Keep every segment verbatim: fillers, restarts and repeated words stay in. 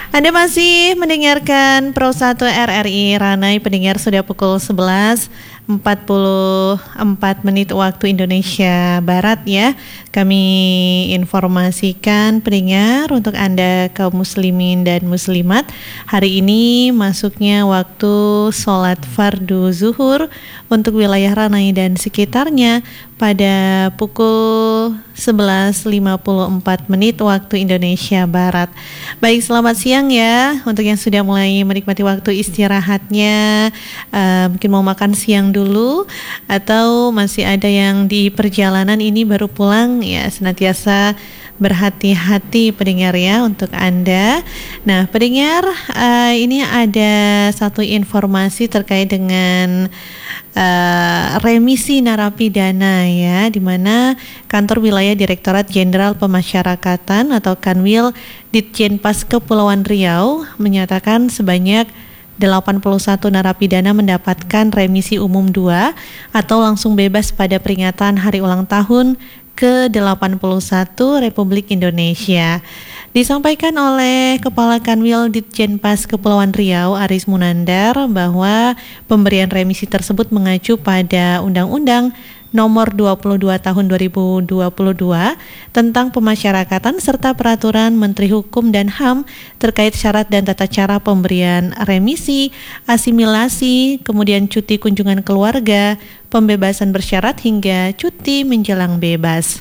Anda masih mendengarkan Pro satu R R I Ranai, pendengar, sudah pukul sebelas empat puluh empat menit waktu Indonesia Barat ya. Kami informasikan pendengar untuk Anda kaum muslimin dan muslimat, hari ini masuknya waktu sholat fardu zuhur untuk wilayah Ranai dan sekitarnya pada pukul sebelas lima puluh empat menit waktu Indonesia Barat. Baik, selamat siang ya untuk yang sudah mulai menikmati waktu istirahatnya, uh, mungkin mau makan siang dulu atau masih ada yang di perjalanan ini baru pulang ya, senantiasa berhati-hati pendengar ya untuk Anda. Nah pendengar, uh, ini ada satu informasi terkait dengan Uh, remisi narapidana ya, di mana kantor wilayah Direktorat Jenderal Pemasyarakatan atau Kanwil Ditjenpas Kepulauan Riau menyatakan sebanyak delapan puluh satu narapidana mendapatkan remisi umum dua atau langsung bebas pada peringatan hari ulang tahun ke delapan puluh satu Republik Indonesia. Disampaikan oleh Kepala Kanwil Ditjenpas Kepulauan Riau, Aris Munandar, bahwa pemberian remisi tersebut mengacu pada Undang-Undang Nomor dua puluh dua Tahun dua ribu dua puluh dua tentang pemasyarakatan serta Peraturan Menteri Hukum dan H A M terkait syarat dan tata cara pemberian remisi, asimilasi, kemudian cuti kunjungan keluarga, pembebasan bersyarat hingga cuti menjelang bebas.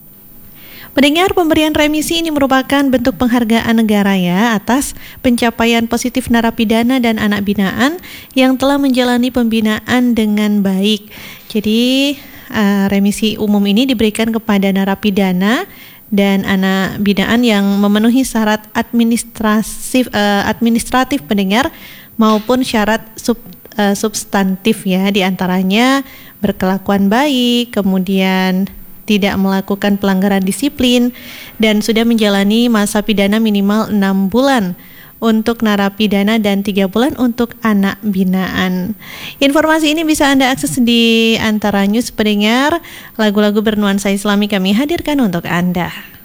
Pendengar, pemberian remisi ini merupakan bentuk penghargaan negara ya atas pencapaian positif narapidana dan anak binaan yang telah menjalani pembinaan dengan baik. Jadi uh, remisi umum ini diberikan kepada narapidana dan anak binaan yang memenuhi syarat administratif uh, administratif pendengar maupun syarat sub, uh, substantif ya, diantaranya berkelakuan baik, kemudian tidak melakukan pelanggaran disiplin, dan sudah menjalani masa pidana minimal enam bulan untuk narapidana dan tiga bulan untuk anak binaan. Informasi ini bisa Anda akses di antara news pendengar. Lagu-lagu bernuansa Islami kami hadirkan untuk Anda.